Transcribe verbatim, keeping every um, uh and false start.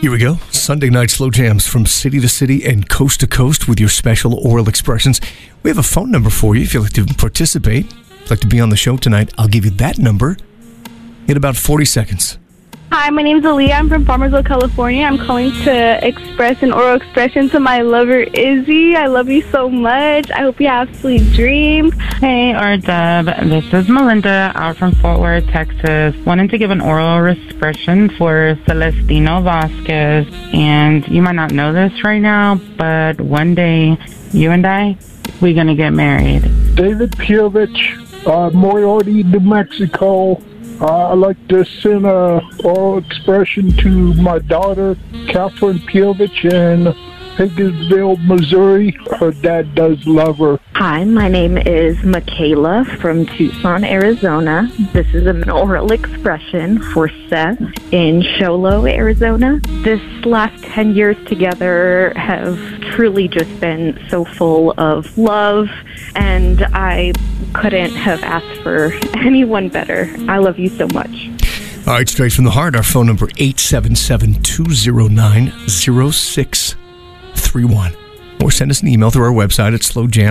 Here we go. Sunday night slow jams from city to city and coast to coast with your special oral expressions. We have a phone number for you if you'd like to participate. If you'd like to be on the show tonight, I'll give you that number in about forty seconds. Hi, my name's Aaliyah. I'm from Farmersville, California. I'm calling to express an oral expression to my lover, Izzy. I love you so much. I hope you have sweet dreams. Hey, R Dub. This is Melinda out from Fort Worth, Texas. Wanted to give an oral expression for Celestino Vasquez. And you might not know this right now, but one day, you and I, we're going to get married. David Piovich, uh, Moriarty, New Mexico. Uh, I'd like to send a oral expression to my daughter, Catherine Piovich, in Higginsville, Missouri. Her dad does love her. Hi, my name is Michaela from Tucson, Arizona. This is an oral expression for Seth in Sholo, Arizona. This last ten years together have truly just been so full of love, and I couldn't have asked for anyone better. I love you so much. All right, straight from the heart, our phone number eight seven seven, two zero nine, zero six three one. Or send us an email through our website at slowjam.